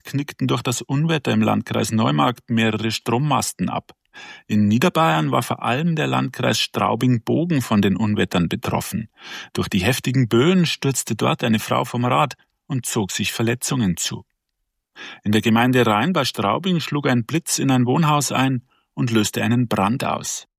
knickten durch das Unwetter im Landkreis Neumarkt mehrere Strommasten ab. In Niederbayern war vor allem der Landkreis Straubing-Bogen von den Unwettern betroffen. Durch die heftigen Böen stürzte dort eine Frau vom Rad und zog sich Verletzungen zu. In der Gemeinde Rhein bei Straubing schlug ein Blitz in ein Wohnhaus ein und löste einen Brand aus.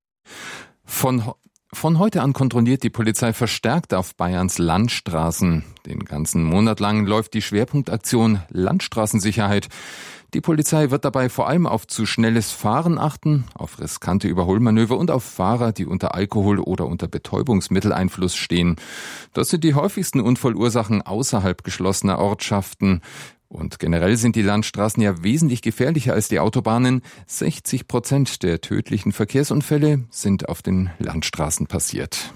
Von heute an kontrolliert die Polizei verstärkt auf Bayerns Landstraßen. Den ganzen Monat lang läuft die Schwerpunktaktion Landstraßensicherheit. Die Polizei wird dabei vor allem auf zu schnelles Fahren achten, auf riskante Überholmanöver und auf Fahrer, die unter Alkohol- oder unter Betäubungsmitteleinfluss stehen. Das sind die häufigsten Unfallursachen außerhalb geschlossener Ortschaften. Und generell sind die Landstraßen ja wesentlich gefährlicher als die Autobahnen. 60% der tödlichen Verkehrsunfälle sind auf den Landstraßen passiert.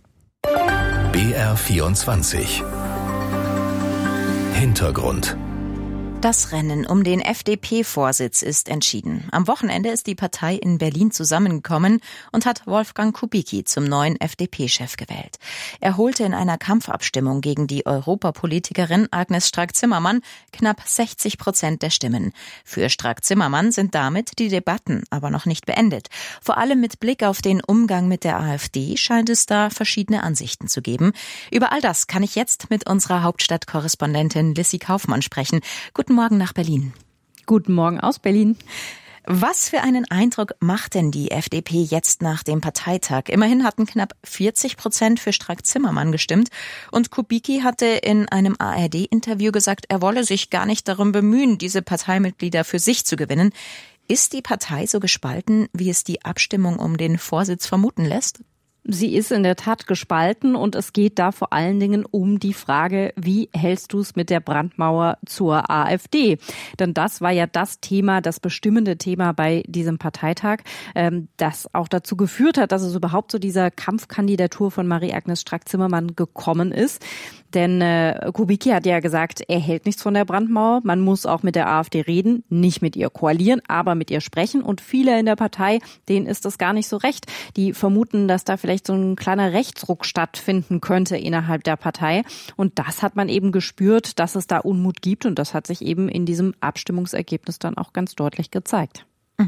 BR24 Hintergrund. Das Rennen um den FDP-Vorsitz ist entschieden. Am Wochenende ist die Partei in Berlin zusammengekommen und hat Wolfgang Kubicki zum neuen FDP-Chef gewählt. Er holte in einer Kampfabstimmung gegen die Europapolitikerin Agnes Strack-Zimmermann knapp 60% der Stimmen. Für Strack-Zimmermann sind damit die Debatten aber noch nicht beendet. Vor allem mit Blick auf den Umgang mit der AfD scheint es da verschiedene Ansichten zu geben. Über all das kann ich jetzt mit unserer Hauptstadtkorrespondentin Lissy Kaufmann sprechen. Guten Morgen nach Berlin. Guten Morgen aus Berlin. Was für einen Eindruck macht denn die FDP jetzt nach dem Parteitag? Immerhin hatten knapp 40% für Strack-Zimmermann gestimmt und Kubicki hatte in einem ARD-Interview gesagt, er wolle sich gar nicht darum bemühen, diese Parteimitglieder für sich zu gewinnen. Ist die Partei so gespalten, wie es die Abstimmung um den Vorsitz vermuten lässt? Sie ist in der Tat gespalten und es geht da vor allen Dingen um die Frage, wie hältst du es mit der Brandmauer zur AfD? Denn das war ja das Thema, das bestimmende Thema bei diesem Parteitag, das auch dazu geführt hat, dass es überhaupt zu dieser Kampfkandidatur von Marie-Agnes Strack-Zimmermann gekommen ist. Denn Kubicki hat ja gesagt, er hält nichts von der Brandmauer. Man muss auch mit der AfD reden, nicht mit ihr koalieren, aber mit ihr sprechen. Und viele in der Partei, denen ist das gar nicht so recht. Die vermuten, dass da vielleicht so ein kleiner Rechtsruck stattfinden könnte innerhalb der Partei. Und das hat man eben gespürt, dass es da Unmut gibt. Und das hat sich eben in diesem Abstimmungsergebnis dann auch ganz deutlich gezeigt.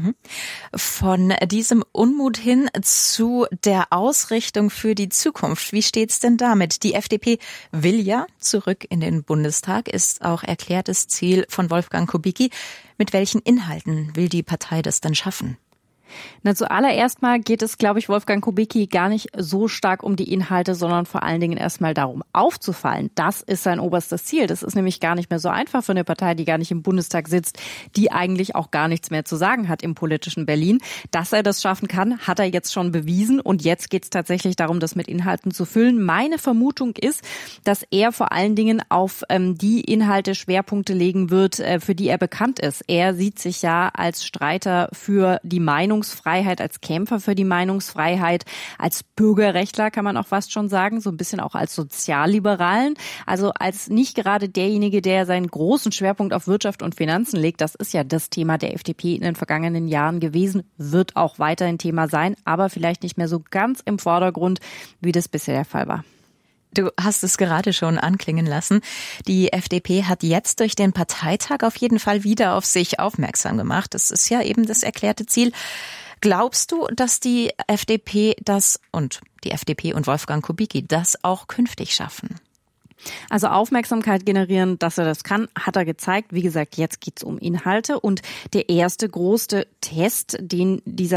Von diesem Unmut hin zu der Ausrichtung für die Zukunft. Wie steht's denn damit? Die FDP will ja zurück in den Bundestag, ist auch erklärtes Ziel von Wolfgang Kubicki. Mit welchen Inhalten will die Partei das denn schaffen? Na, zuallererst mal geht es, glaube ich, Wolfgang Kubicki gar nicht so stark um die Inhalte, sondern vor allen Dingen erstmal darum, aufzufallen. Das ist sein oberstes Ziel. Das ist nämlich gar nicht mehr so einfach für eine Partei, die gar nicht im Bundestag sitzt, die eigentlich auch gar nichts mehr zu sagen hat im politischen Berlin. Dass er das schaffen kann, hat er jetzt schon bewiesen. Und jetzt geht es tatsächlich darum, das mit Inhalten zu füllen. Meine Vermutung ist, dass er vor allen Dingen auf die Inhalte Schwerpunkte legen wird, für die er bekannt ist. Er sieht sich ja als Streiter für die Meinungsfreiheit, als Kämpfer für die Meinungsfreiheit, als Bürgerrechtler kann man auch fast schon sagen, so ein bisschen auch als Sozialliberalen, also als nicht gerade derjenige, der seinen großen Schwerpunkt auf Wirtschaft und Finanzen legt. Das ist ja das Thema der FDP in den vergangenen Jahren gewesen, wird auch weiterhin Thema sein, aber vielleicht nicht mehr so ganz im Vordergrund, wie das bisher der Fall war. Du hast es gerade schon anklingen lassen. Die FDP hat jetzt durch den Parteitag auf jeden Fall wieder auf sich aufmerksam gemacht. Das ist ja eben das erklärte Ziel. Glaubst du, dass die FDP und Wolfgang Kubicki das auch künftig schaffen? Also Aufmerksamkeit generieren, dass er das kann, hat er gezeigt. Wie gesagt, jetzt geht's um Inhalte. Und der erste große Test, den diese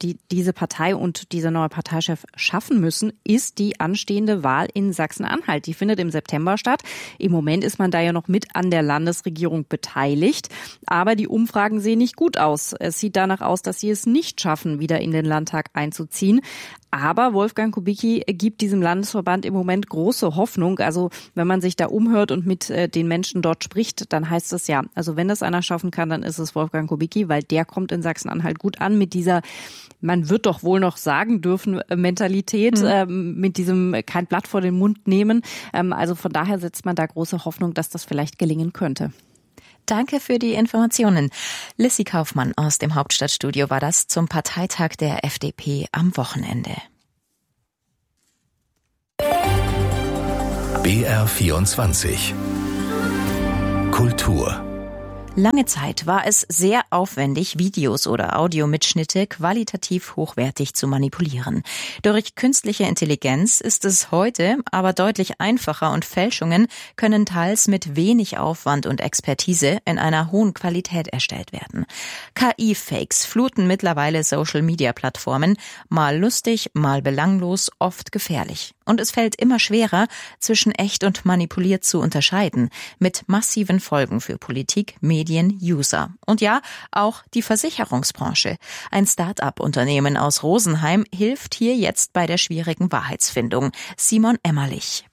Partei und dieser neue Parteichef schaffen müssen, ist die anstehende Wahl in Sachsen-Anhalt. Die findet im September statt. Im Moment ist man da ja noch mit an der Landesregierung beteiligt. Aber die Umfragen sehen nicht gut aus. Es sieht danach aus, dass sie es nicht schaffen, wieder in den Landtag einzuziehen. Aber Wolfgang Kubicki gibt diesem Landesverband im Moment große Hoffnung. Also wenn man sich da umhört und mit den Menschen dort spricht, dann heißt es ja, also wenn das einer schaffen kann, dann ist es Wolfgang Kubicki, weil der kommt in Sachsen-Anhalt gut an mit dieser, man wird doch wohl noch sagen dürfen, Mentalität, mit diesem kein Blatt vor den Mund nehmen. Also von daher setzt man da große Hoffnung, dass das vielleicht gelingen könnte. Danke für die Informationen. Lissy Kaufmann aus dem Hauptstadtstudio war das zum Parteitag der FDP am Wochenende. BR24 Kultur. Lange Zeit war es sehr aufwendig, Videos oder Audiomitschnitte qualitativ hochwertig zu manipulieren. Durch künstliche Intelligenz ist es heute aber deutlich einfacher und Fälschungen können teils mit wenig Aufwand und Expertise in einer hohen Qualität erstellt werden. KI-Fakes fluten mittlerweile Social-Media-Plattformen, mal lustig, mal belanglos, oft gefährlich. Und es fällt immer schwerer, zwischen echt und manipuliert zu unterscheiden, mit massiven Folgen für Politik, Medien, User. Und ja, auch die Versicherungsbranche. Ein Start-up-Unternehmen aus Rosenheim hilft hier jetzt bei der schwierigen Wahrheitsfindung. Simon Emmerlich.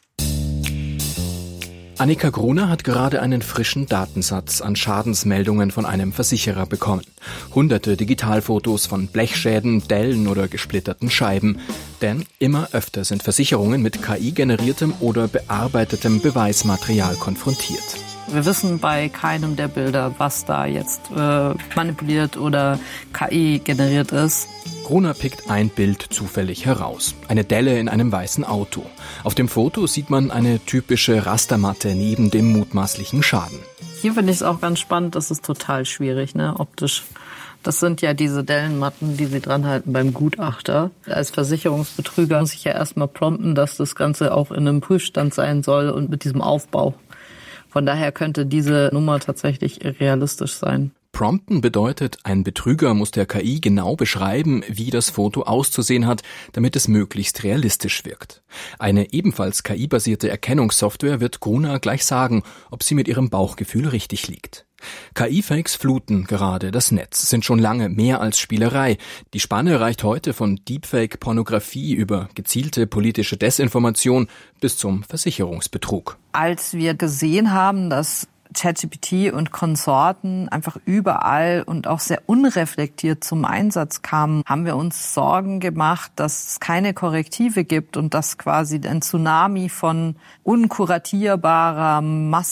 Annika Gruner hat gerade einen frischen Datensatz an Schadensmeldungen von einem Versicherer bekommen. Hunderte Digitalfotos von Blechschäden, Dellen oder gesplitterten Scheiben. Denn immer öfter sind Versicherungen mit KI-generiertem oder bearbeitetem Beweismaterial konfrontiert. Wir wissen bei keinem der Bilder, was da jetzt manipuliert oder KI generiert ist. Gruner pickt ein Bild zufällig heraus. Eine Delle in einem weißen Auto. Auf dem Foto sieht man eine typische Rastermatte neben dem mutmaßlichen Schaden. Hier finde ich es auch ganz spannend, das ist total schwierig, optisch. Das sind ja diese Dellenmatten, die sie dran halten beim Gutachter. Als Versicherungsbetrüger muss ich ja erstmal prompten, dass das Ganze auch in einem Prüfstand sein soll und mit diesem Aufbau. Von daher könnte diese Nummer tatsächlich realistisch sein. Prompten bedeutet, ein Betrüger muss der KI genau beschreiben, wie das Foto auszusehen hat, damit es möglichst realistisch wirkt. Eine ebenfalls KI-basierte Erkennungssoftware wird Gruner gleich sagen, ob sie mit ihrem Bauchgefühl richtig liegt. KI-Fakes fluten gerade das Netz, sind schon lange mehr als Spielerei. Die Spanne reicht heute von Deepfake-Pornografie über gezielte politische Desinformation bis zum Versicherungsbetrug. Als wir gesehen haben, dass ChatGPT und Konsorten einfach überall und auch sehr unreflektiert zum Einsatz kamen, haben wir uns Sorgen gemacht, dass es keine Korrektive gibt und dass quasi ein Tsunami von unkuratierbarer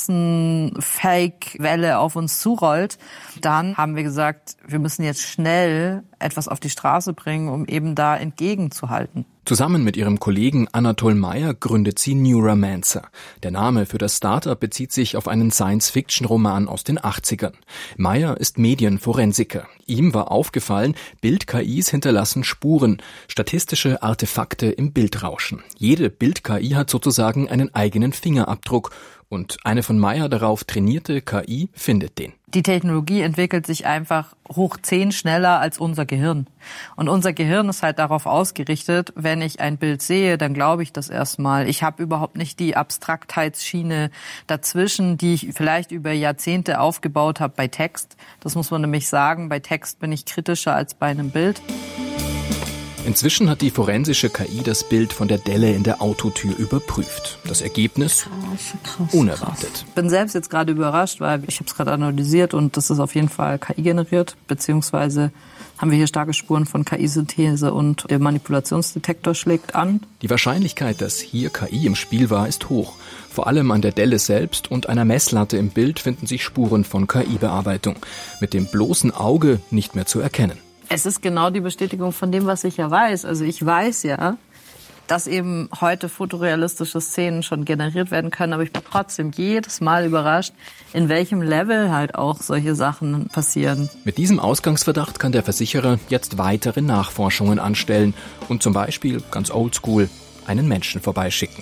Massen-Fake-Welle auf uns zurollt. Dann haben wir gesagt, wir müssen jetzt schnell etwas auf die Straße bringen, um eben da entgegenzuhalten. Zusammen mit ihrem Kollegen Anatol Meyer gründet sie Neuromancer. Der Name für das Startup bezieht sich auf einen Science-Fiction-Roman aus den 80ern. Meyer ist Medienforensiker. Ihm war aufgefallen, Bild-KIs hinterlassen Spuren, statistische Artefakte im Bildrauschen. Jede Bild-KI hat sozusagen einen eigenen Fingerabdruck und eine von Meyer darauf trainierte KI findet den. Die Technologie entwickelt sich einfach hoch 10 schneller als unser Gehirn. Und unser Gehirn ist halt darauf ausgerichtet, wenn ich ein Bild sehe, dann glaube ich das erstmal. Ich habe überhaupt nicht die Abstraktheitsschiene dazwischen, die ich vielleicht über Jahrzehnte aufgebaut habe bei Text. Das muss man nämlich sagen, bei Text bin ich kritischer als bei einem Bild. Inzwischen hat die forensische KI das Bild von der Delle in der Autotür überprüft. Das Ergebnis? Krass. Unerwartet. Ich bin selbst jetzt gerade überrascht, weil ich habe es gerade analysiert und das ist auf jeden Fall KI generiert, beziehungsweise haben wir hier starke Spuren von KI-Synthese und der Manipulationsdetektor schlägt an. Die Wahrscheinlichkeit, dass hier KI im Spiel war, ist hoch. Vor allem an der Delle selbst und einer Messlatte im Bild finden sich Spuren von KI-Bearbeitung. Mit dem bloßen Auge nicht mehr zu erkennen. Es ist genau die Bestätigung von dem, was ich ja weiß. Also ich weiß ja, dass eben heute fotorealistische Szenen schon generiert werden können, aber ich bin trotzdem jedes Mal überrascht, in welchem Level halt auch solche Sachen passieren. Mit diesem Ausgangsverdacht kann der Versicherer jetzt weitere Nachforschungen anstellen und zum Beispiel, ganz oldschool, einen Menschen vorbeischicken.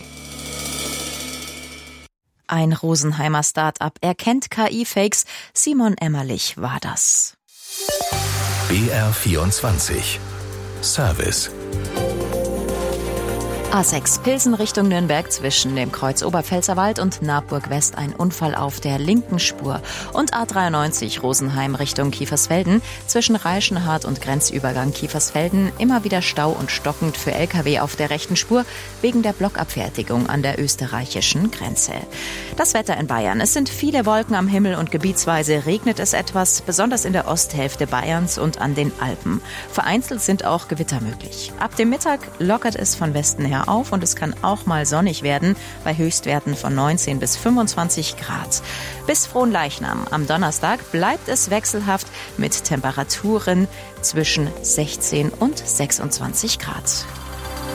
Ein Rosenheimer Start-up erkennt KI-Fakes. Simon Emmerlich war das. BR24 Service. A6 Pilsen Richtung Nürnberg zwischen dem Kreuz Oberpfälzerwald und Naburg West ein Unfall auf der linken Spur. Und A93 Rosenheim Richtung Kiefersfelden zwischen Reichenhardt und Grenzübergang Kiefersfelden immer wieder Stau und stockend für Lkw auf der rechten Spur wegen der Blockabfertigung an der österreichischen Grenze. Das Wetter in Bayern. Es sind viele Wolken am Himmel und gebietsweise regnet es etwas, besonders in der Osthälfte Bayerns und an den Alpen. Vereinzelt sind auch Gewitter möglich. Ab dem Mittag lockert es von Westen her auf und es kann auch mal sonnig werden bei Höchstwerten von 19 bis 25 Grad. Bis Fronleichnam am Donnerstag bleibt es wechselhaft mit Temperaturen zwischen 16 und 26 Grad.